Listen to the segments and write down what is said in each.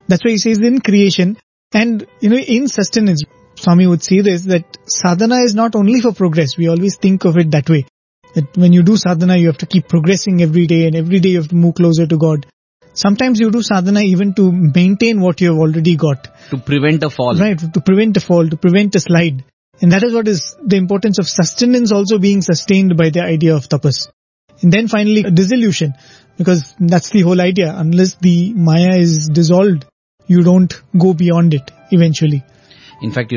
That's why he says in creation and, in sustenance. Swami would say this, that sadhana is not only for progress. We always think of it that way. That when you do sadhana, you have to keep progressing every day, and every day you have to move closer to God. Sometimes you do sadhana even to maintain what you have already got. To prevent a fall. Right, to prevent a fall, to prevent a slide. And that is what is the importance of sustenance also being sustained by the idea of tapas. And then finally, dissolution. Because that's the whole idea. Unless the Maya is dissolved, you don't go beyond it eventually. In fact,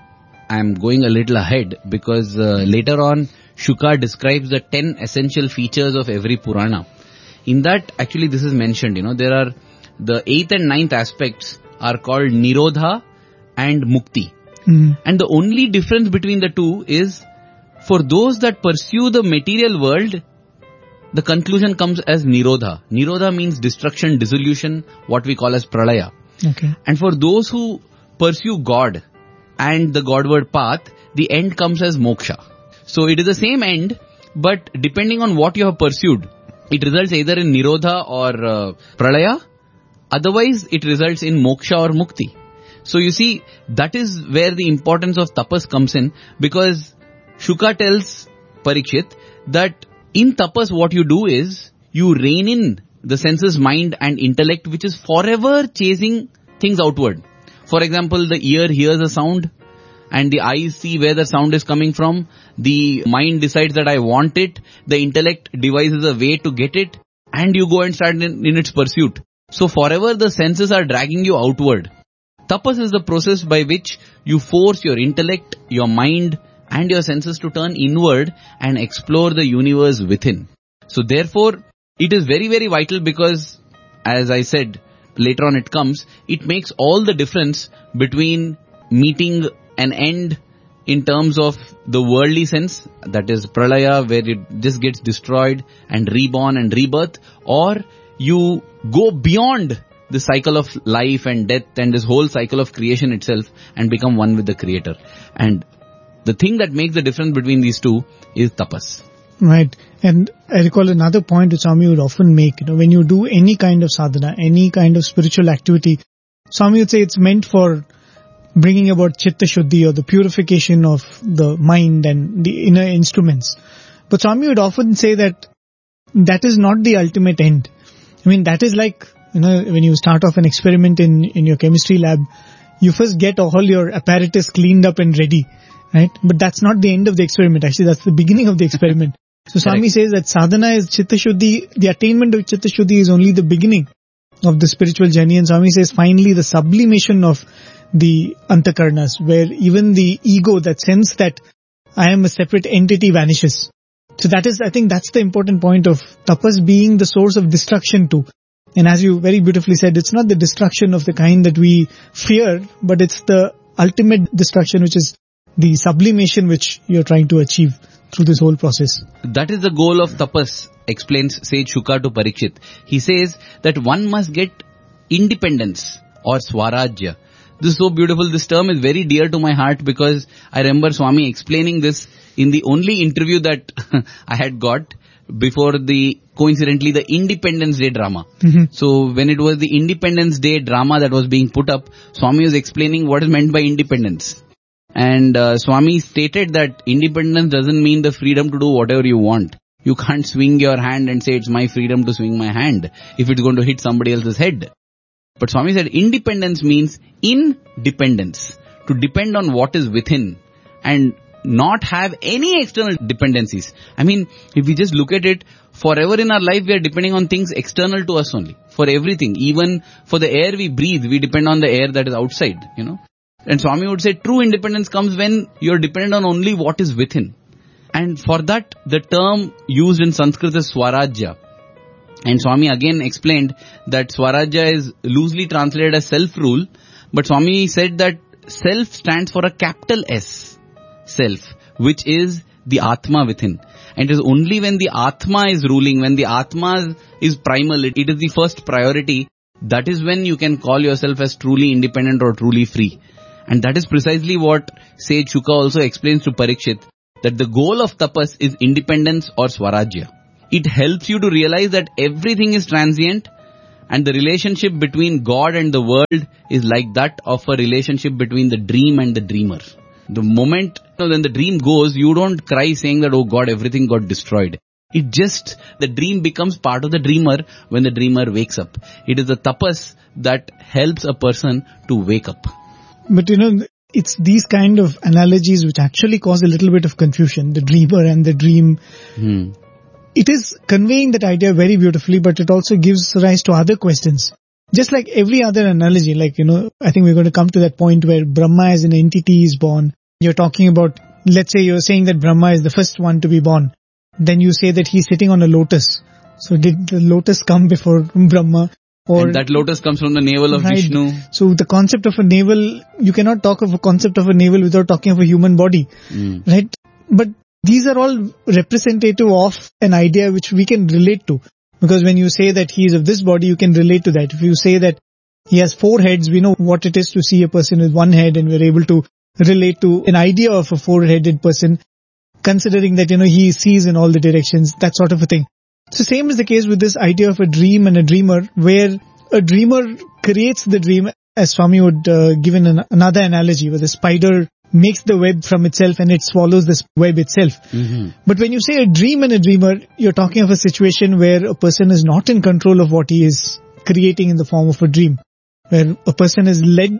I'm going a little ahead because later on, Shuka describes the 10 essential features of every Purana. In that, actually, this is mentioned, there are the 8th and 9th aspects are called Nirodha and Mukti. And the only difference between the two is, for those that pursue the material world, the conclusion comes as Nirodha. Nirodha means destruction, dissolution, what we call as Pralaya. Okay. And for those who pursue God and the Godward path, the end comes as Moksha. So it is the same end, but depending on what you have pursued, it results either in Nirodha or Pralaya. Otherwise, it results in Moksha or Mukti. So you see, that is where the importance of tapas comes in, because Shuka tells Parikshit that in tapas what you do is, you rein in the senses, mind and intellect, which is forever chasing things outward. For example, the ear hears a sound and the eyes see where the sound is coming from. The mind decides that I want it. The intellect devises a way to get it, and you go and start in its pursuit. So forever the senses are dragging you outward. Tapas is the process by which you force your intellect, your mind and your senses to turn inward and explore the universe within. So therefore, it is very, very vital because, as I said, later on it makes all the difference between meeting an end in terms of the worldly sense, that is Pralaya, where it just gets destroyed and reborn and rebirth, or you go beyond the cycle of life and death and this whole cycle of creation itself and become one with the Creator. And the thing that makes the difference between these two is tapas. Right. And I recall another point which Swami would often make, when you do any kind of sadhana, any kind of spiritual activity, Swami would say it's meant for bringing about chitta shuddhi, or the purification of the mind and the inner instruments. But Swami would often say that is not the ultimate end. I mean, that is like, when you start off an experiment in your chemistry lab, you first get all your apparatus cleaned up and ready, right? But that's not the end of the experiment. Actually, that's the beginning of the experiment. So Swami says that sadhana is chitta shuddhi. The attainment of chitta shuddhi is only the beginning of the spiritual journey. And Swami says finally the sublimation of the antakarnas, where even the ego, that sense that I am a separate entity, vanishes. So I think that's the important point of tapas being the source of destruction too. And as you very beautifully said, it's not the destruction of the kind that we fear, but it's the ultimate destruction, which is the sublimation which you're trying to achieve through this whole process. That is the goal of tapas, explains Sage Shuka to Parikshit. He says that one must get independence or swarajya. This is so beautiful. This term is very dear to my heart because I remember Swami explaining this in the only interview that I had got before coincidentally the Independence Day drama. Mm-hmm. So when it was the Independence Day drama that was being put up, Swami was explaining what is meant by independence. And Swami stated that independence doesn't mean the freedom to do whatever you want. You can't swing your hand and say it's my freedom to swing my hand if it's going to hit somebody else's head. But Swami said independence means independence, to depend on what is within and not have any external dependencies. I mean, if we just look at it, forever in our life we are depending on things external to us only. For everything, even for the air we breathe, we depend on the air that is outside, And Swami would say true independence comes when you are dependent on only what is within. And for that, the term used in Sanskrit is Swarajya. And Swami again explained that Swarajya is loosely translated as self-rule. But Swami said that self stands for a capital S, self, which is the Atma within. And it is only when the Atma is ruling, when the Atma is primal, it is the first priority, that is when you can call yourself as truly independent or truly free. And that is precisely what Sage Shuka also explains to Parikshit, that the goal of tapas is independence or swarajya. It helps you to realize that everything is transient, And the relationship between God and the world is like that of a relationship between the dream and the dreamer. The moment when the dream goes, you don't cry saying that, oh God, everything got destroyed. The dream becomes part of the dreamer when the dreamer wakes up. It is the tapas that helps a person to wake up. But it's these kind of analogies which actually cause a little bit of confusion, the dreamer and the dream. It is conveying that idea very beautifully, but it also gives rise to other questions. Just like every other analogy, I think we're going to come to that point where Brahma as an entity is born. You're talking about, let's say you're saying that Brahma is the first one to be born. Then you say that he's sitting on a lotus. So did the lotus come before Brahma? And that lotus comes from the navel of Vishnu. So the concept of a navel, you cannot talk of a concept of a navel without talking of a human body. Right? But these are all representative of an idea which we can relate to. Because when you say that he is of this body, you can relate to that. If you say that he has 4 heads, we know what it is to see a person with 1 head, and we're able to relate to an idea of a 4-headed person, considering that, he sees in all the directions, that sort of a thing. So same is the case with this idea of a dream and a dreamer, where a dreamer creates the dream, as Swami would give in another analogy, where the spider makes the web from itself and it swallows this web itself. But when you say a dream and a dreamer, you're talking of a situation where a person is not in control of what he is creating in the form of a dream, where a person is led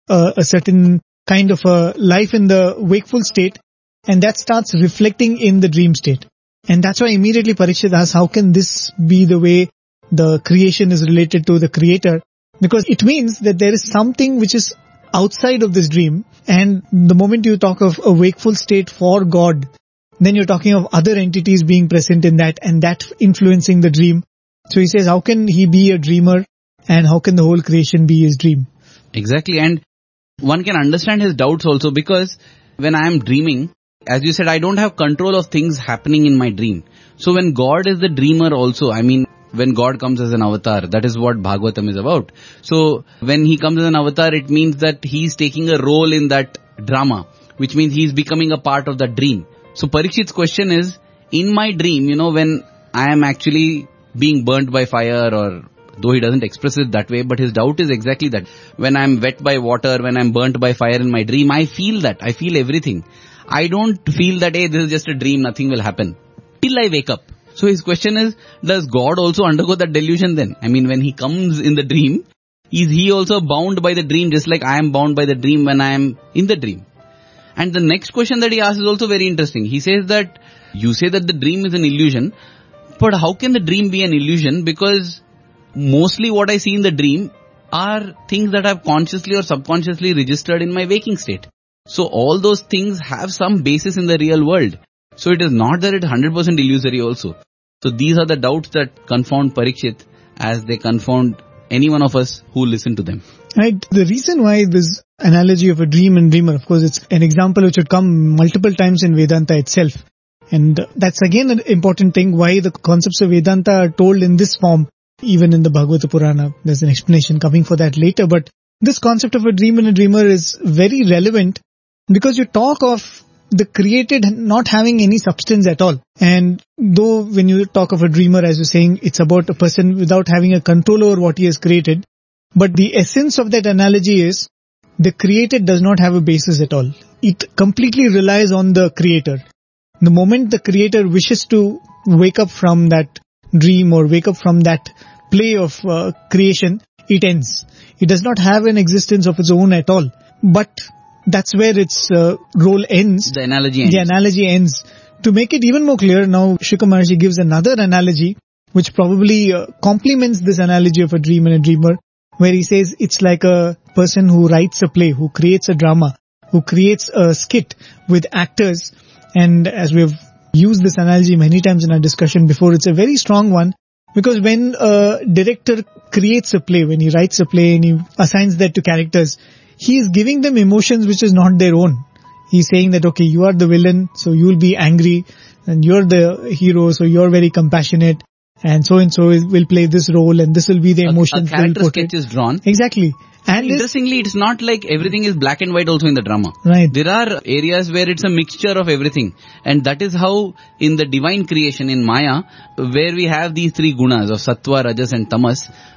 a certain kind of a life in the wakeful state, and that starts reflecting in the dream state. And that's why immediately Parikshit asks, how can this be the way the creation is related to the creator? Because it means that there is something which is outside of this dream, and the moment you talk of a wakeful state for God, then you're talking of other entities being present in that, and that influencing the dream. So he says, how can he be a dreamer, and how can the whole creation be his dream? Exactly, and one can understand his doubts also, because when I am dreaming, as you said, I don't have control of things happening in my dream. So when God is the dreamer also, when God comes as an avatar, that is what Bhagavatam is about. So when he comes as an avatar, it means that he's taking a role in that drama, which means he's becoming a part of that dream. So Parikshit's question is, in my dream, when I am actually being burnt by fire, or though he doesn't express it that way, but his doubt is exactly that. When I'm wet by water, when I'm burnt by fire in my dream, I feel that. I feel everything. I don't feel that, hey, this is just a dream, nothing will happen, till I wake up. So his question is, does God also undergo that delusion then? When he comes in the dream, is he also bound by the dream, just like I am bound by the dream when I am in the dream? And the next question that he asks is also very interesting. He says that, you say that the dream is an illusion, but how can the dream be an illusion? Because mostly what I see in the dream are things that I've consciously or subconsciously registered in my waking state. So all those things have some basis in the real world. So it is not that it's 100% illusory also. So these are the doubts that confound Parikshit, as they confound any one of us who listen to them. Right. The reason why this analogy of a dream and dreamer, of course, it's an example which would come multiple times in Vedanta itself. And that's again an important thing, why the concepts of Vedanta are told in this form, even in the Bhagavata Purana. There's an explanation coming for that later. But this concept of a dream and a dreamer is very relevant, because you talk of the created not having any substance at all. And though when you talk of a dreamer, as you're saying, it's about a person without having a control over what he has created. But the essence of that analogy is, the created does not have a basis at all. It completely relies on the creator. The moment the creator wishes to wake up from that dream or wake up from that play of creation, it ends. It does not have an existence of its own at all. But that's where its role ends. The analogy ends. The analogy ends. To make it even more clear, now Shukra Maharshi gives another analogy which probably complements this analogy of a dream and a dreamer, where he says it's like a person who writes a play, who creates a drama, who creates a skit with actors. And as we've used this analogy many times in our discussion before, it's a very strong one, because when a director creates a play, when he writes a play and he assigns that to characters, he is giving them emotions which is not their own. He's saying that, okay, you are the villain, so you will be angry, and you're the hero, so you're very compassionate, and so will play this role, and this will be the emotions. A character sketch is drawn. Exactly. And interestingly, it's not like everything is black and white also in the drama. Right. There are areas where it's a mixture of everything. And that is how in the divine creation in Maya, where we have these 3 gunas of Sattva, Rajas and Tamas,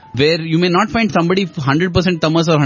where you may not find somebody 100% tamas or